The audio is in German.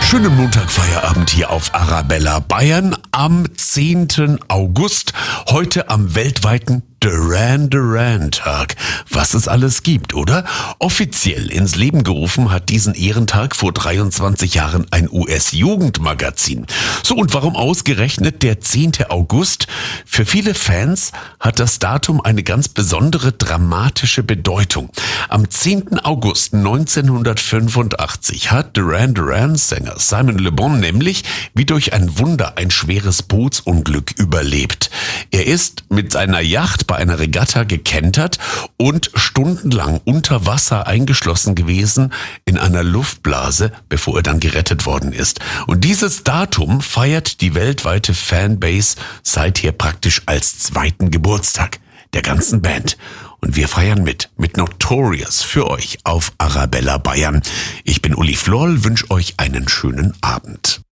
Schönen Montagfeierabend hier auf Arabella Bayern am 10. August, heute am weltweiten Duran Duran Tag. Was es alles gibt, oder? Offiziell ins Leben gerufen hat diesen Ehrentag vor 23 Jahren ein US-Jugendmagazin. So, und warum ausgerechnet der 10. August? Für viele Fans hat das Datum eine ganz besondere dramatische Bedeutung. Am 10. August 1985 hat Duran Durans Sänger Simon Le Bon nämlich wie durch ein Wunder ein schweres Bootsunglück überlebt. Er ist mit seiner Yacht bei einer Regatta gekentert und stundenlang unter Wasser eingeschlossen gewesen in einer Luftblase, bevor er dann gerettet worden ist. Und dieses Datum feiert die weltweite Fanbase seither praktisch als zweiten Geburtstag der ganzen Band. Und wir feiern mit Notorious für euch auf Arabella Bayern. Ich bin Uli Florl, wünsche euch einen schönen Abend.